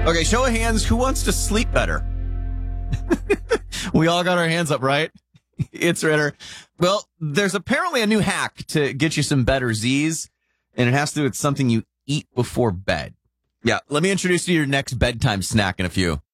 Okay, show of hands. Who wants to sleep better? We all got our hands up, right? It's Ritter. Well, there's apparently a new hack to get you some better Z's, and it has to do with something you eat before bed. Yeah, let me introduce you to your next bedtime snack in a few.